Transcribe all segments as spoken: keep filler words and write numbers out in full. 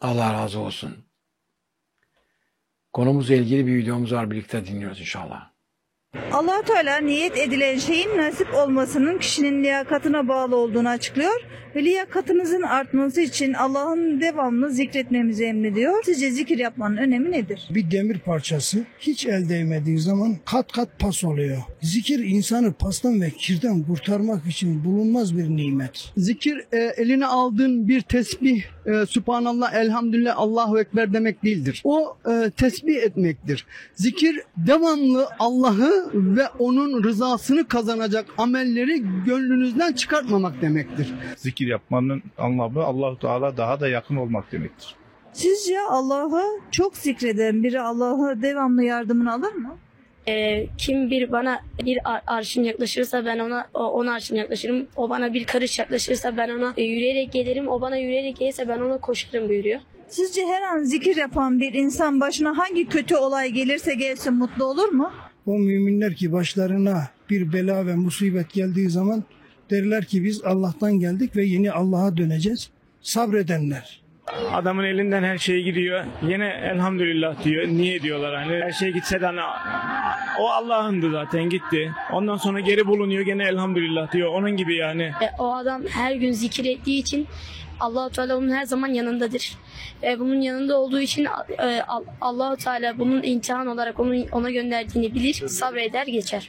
Allah razı olsun. Konumuzla ilgili bir videomuz var. Birlikte dinliyoruz inşallah. Allah Teala niyet edilen şeyin nasip olmasının kişinin liyakatına bağlı olduğunu açıklıyor ve liyakatınızın artması için Allah'ın devamlı zikretmemizi emrediyor. Sizce zikir yapmanın önemi nedir? Bir demir parçası hiç el değmediği zaman kat kat pas oluyor. Zikir insanı pastan ve kirden kurtarmak için bulunmaz bir nimet. Zikir e, eline aldığın bir tesbih, e, Sübhanallah, Elhamdülillah, Allahu Ekber demek değildir. O e, tesbih etmektir. Zikir devamlı Allah'ı ve onun rızasını kazanacak amelleri gönlünüzden çıkartmamak demektir. Zikir yapmanın anlamı Allah-u Teala daha da yakın olmak demektir. Sizce Allah'ı çok zikreden biri Allah'ı devamlı yardımını alır mı? Ee, kim bir bana bir ar- arşın yaklaşırsa ben ona o, ona arşın yaklaşırım. O bana bir karış yaklaşırsa ben ona e, yürüyerek gelirim. O bana yürüyerek gelirse ben ona koşarım buyuruyor. Sizce her an zikir yapan bir insan başına hangi kötü olay gelirse gelsin mutlu olur mu? O müminler ki başlarına bir bela ve musibet geldiği zaman derler ki biz Allah'tan geldik ve yeni Allah'a döneceğiz. Sabredenler. Adamın elinden her şey gidiyor. Yine elhamdülillah diyor. Niye diyorlar hani her şey gitse de hani o Allah'ındı zaten gitti. Ondan sonra geri bulunuyor gene elhamdülillah diyor. Onun gibi yani. E, o adam her gün zikir ettiği için Allah-u Teala onun her zaman yanındadır. Ve bunun yanında olduğu için e, Allah-u Teala bunun imtihan olarak onun ona gönderdiğini bilir, sabreder, geçer.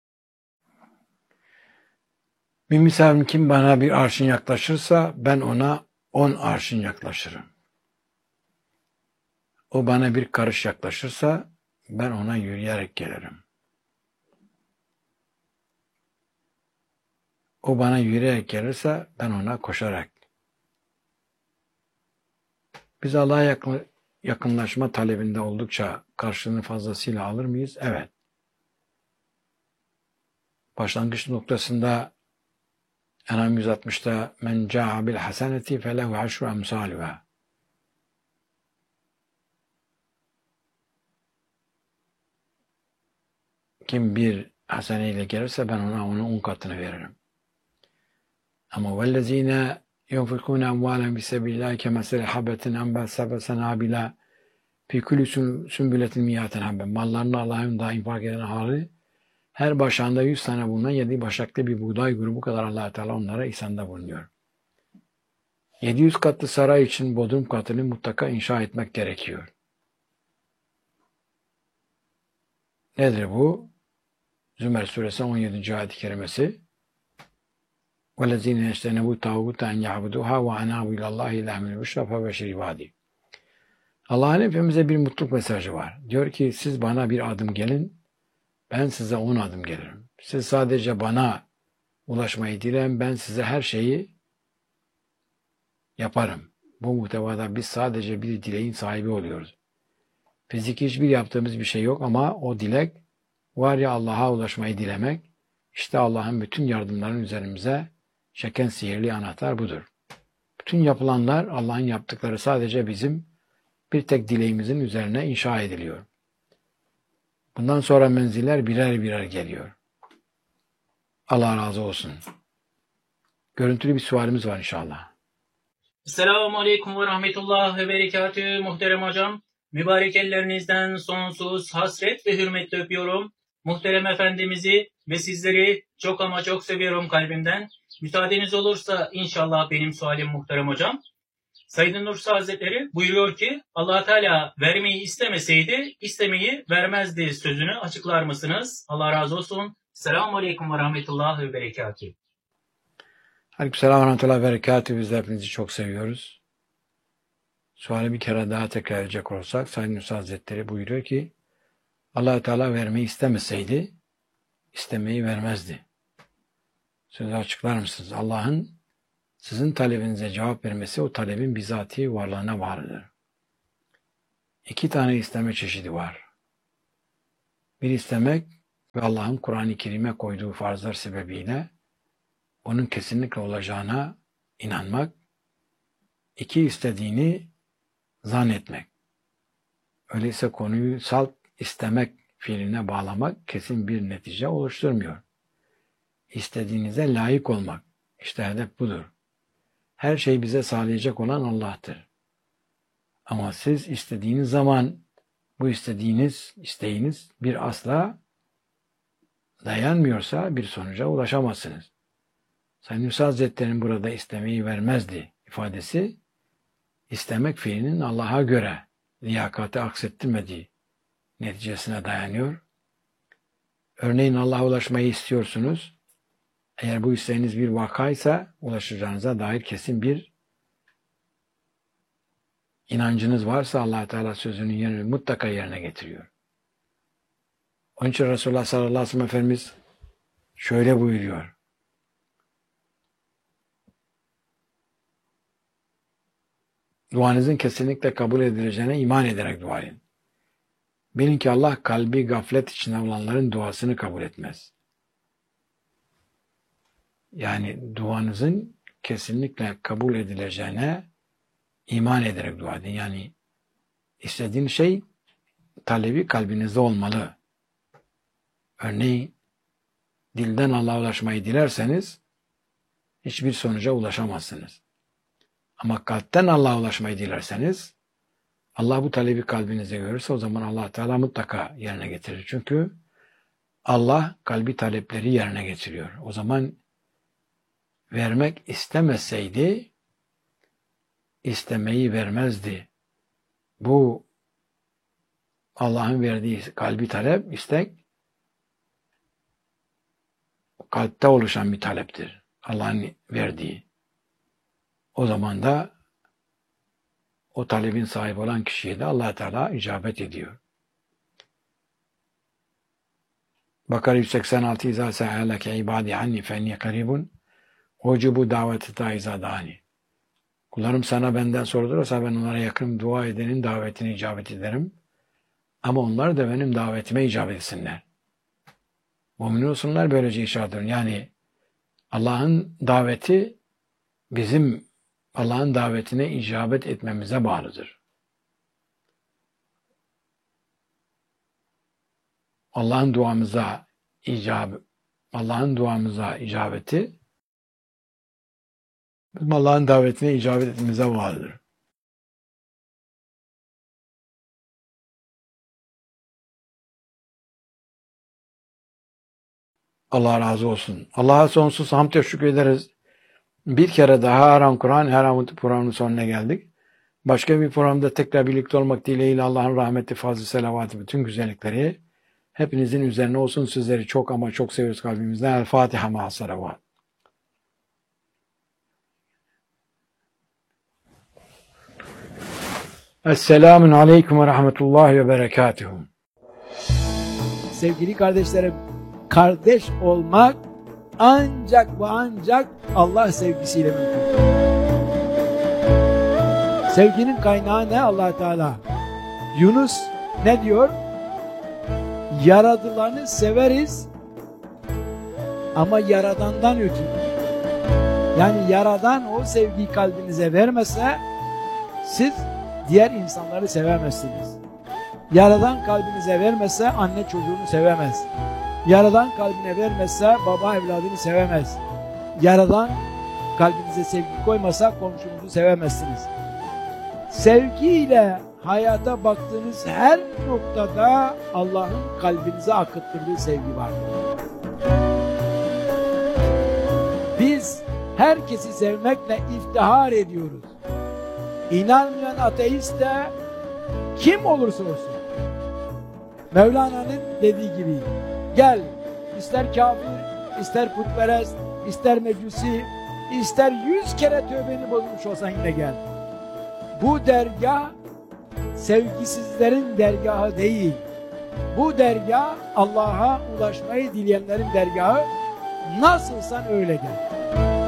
Bir misal kim bana bir arşın yaklaşırsa ben ona on arşın yaklaşırım. O bana bir karış yaklaşırsa ben ona yürüyerek gelirim. O bana yürüyerek gelirse ben ona koşarak. Biz Allah'a yakınlaşma talebinde oldukça karşılığını fazlasıyla alır mıyız? Evet. Başlangıç noktasında En'am yüz altmışta men ca'a bil haseneti felehu aşru emsaluha. Kim bir haseneyle gelirse ben ona onun on katını veririm. Ama vellezine yunfikûne emvâlen bisebilâhi kemesel habbetin enbel sebe senâbila fi kulli sümbületin miyaten habbe. Mallarını Allah'ın da infak eden hali her başağında yüz tane bulunan yedi başaklı bir buğday grubu kadar Allah Teala onlara ihsanda bulunuyor. yedi yüz katlı saray için bodrum katını mutlaka inşa etmek gerekiyor. Nedir bu? Zümer suresi on yedinci ayet-i kerimesi. وَالَّذ۪ينَ يَجْتَنَبُوا تَاغُوتَ اَنْ يَعْبُدُوهَا وَاَنَابُوا اِلَى اللّٰهِ اِلَّا مِنْ الْبُشْرَ فَبَشِرِ عِبَادِي. Allah'ın hepimize bir mutluluk mesajı var. Diyor ki siz bana bir adım gelin, ben size on adım gelirim. Siz sadece bana ulaşmayı dileyin, ben size her şeyi yaparım. Bu muhtevada biz sadece bir dileğin sahibi oluyoruz. Fiziki hiçbir yaptığımız bir şey yok ama o dilek var ya Allah'a ulaşmayı dilemek, işte Allah'ın bütün yardımlarının üzerimize çeken sihirli anahtar budur. Bütün yapılanlar Allah'ın yaptıkları sadece bizim bir tek dileğimizin üzerine inşa ediliyor. Bundan sonra menziller birer birer geliyor. Allah razı olsun. Görüntülü bir sualimiz var inşallah. Esselamu Aleyküm ve Rahmetullah ve Berekatü muhterem hocam. Mübarek ellerinizden sonsuz hasret ve hürmetle öpüyorum. Muhterem Efendimiz'i ve sizleri çok ama çok seviyorum kalbimden. Müsaadeniz olursa inşallah benim sualim muhterem hocam. Said Nursi Hazretleri buyuruyor ki Allah Teala vermeyi istemeseydi istemeyi vermezdi sözünü açıklar mısınız? Allah razı olsun. Selamun Aleyküm ve Rahmetullah ve Berekatü. Aleykümselam ve Rahmetullah ve Berekatü. Biz de hepinizi çok seviyoruz. Suali bir kere daha tekrar edecek olursak Said Nursi Hazretleri buyuruyor ki Allah Teala vermeyi istemeseydi istemeyi vermezdi. Sözü açıklar mısınız? Allah'ın sizin talebinize cevap vermesi o talebin bizatihi varlığına bağlıdır. İki tane isteme çeşidi var. Bir istemek ve Allah'ın Kur'an-ı Kerim'e koyduğu farzlar sebebiyle onun kesinlikle olacağına inanmak. İki istediğini zannetmek. Öyleyse konuyu salt istemek fiiline bağlamak kesin bir netice oluşturmuyor. İstediğinize layık olmak. İşte hedef budur. Her şeyi bize sağlayacak olan Allah'tır. Ama siz istediğiniz zaman bu istediğiniz isteğiniz bir asla dayanmıyorsa bir sonuca ulaşamazsınız. Sayın Musa Hazretleri'nin burada istemeyi vermezdi ifadesi, istemek fiilinin Allah'a göre liyakati aksettirmediği neticesine dayanıyor. Örneğin Allah'a ulaşmayı istiyorsunuz. Eğer bu isteğiniz bir vakaysa ulaşacağınıza dair kesin bir inancınız varsa Allah Teala sözünün yerini mutlaka yerine getiriyor. Onun için Resulullah sallallahu aleyhi ve sellem Efendimiz şöyle buyuruyor. Duanızın kesinlikle kabul edileceğine iman ederek dua edin. Bilin ki Allah kalbi gaflet içinde olanların duasını kabul etmez. Yani duanızın kesinlikle kabul edileceğine iman ederek dua edin. Yani istediğin şey talebi kalbinizde olmalı. Örneğin dilden Allah'a ulaşmayı dilerseniz hiçbir sonuca ulaşamazsınız. Ama kalpten Allah'a ulaşmayı dilerseniz Allah bu talebi kalbinize görürse o zaman Allah Teala mutlaka yerine getirir. Çünkü Allah kalbi talepleri yerine getiriyor. O zaman vermek istemeseydi istemeyi vermezdi. Bu Allah'ın verdiği kalbi talep, istek kalpte oluşan bir taleptir. Allah'ın verdiği. O zaman da o talebin sahibi olan kişiye de Allah Teala icabet ediyor. Bakara yüz seksen altı İzâ se'âleke ibâdî anni fenni karibun ucubu daveti ta izâ dâni. Kullarım sana benden sorulursa ben onlara yakın dua edenin davetine icabet ederim. Ama onlar da benim davetime icabet etsinler. Mümin olsunlar böylece inşadır. Yani Allah'ın daveti bizim Allah'ın davetine icabet etmemize bağlıdır. Allah'ın duamıza icabet, Allah'ın duamıza icabeti bizim Allah'ın davetine icabet etmemize bağlıdır. Allah razı olsun. Allah'a sonsuz hamd ve şükür ederiz. Bir kere daha Haram Kur'an, Haram programının sonuna geldik. Başka bir programda tekrar birlikte olmak dileğiyle Allah'ın rahmeti, fazlı, selavatı, bütün güzellikleri hepinizin üzerine olsun. Sizleri çok ama çok seviyoruz kalbimizden. El Fatiha ma'a salavat. Esselamun aleyküm ve rahmetullahi ve berekatuhu. Sevgili kardeşlerim, kardeş olmak ancak ve ancak Allah sevgisiyle mümkün. Sevginin kaynağı ne? Allah Teala. Yunus ne diyor? Yaradılanı severiz ama Yaradan'dan ötürü. Yani Yaradan o sevgiyi kalbinize vermese siz diğer insanları sevemezsiniz. Yaradan kalbinize vermese anne çocuğunu sevemez. Yaradan kalbine vermezse baba evladını sevemez. Yaradan kalbinize sevgi koymasa komşunuzu sevemezsiniz. Sevgiyle hayata baktığınız her noktada Allah'ın kalbinize akıttırdığı sevgi vardır. Biz herkesi sevmekle iftihar ediyoruz. İnanmayan ateist de kim olursa olsun Mevlana'nın dediği gibi gel, ister kafir, ister putperest, ister mecusi, ister yüz kere tövbeni bozmuş olsan yine gel. Bu dergah sevgisizlerin dergahı değil. Bu dergah Allah'a ulaşmayı dileyenlerin dergahı. Nasılsan öyle gel.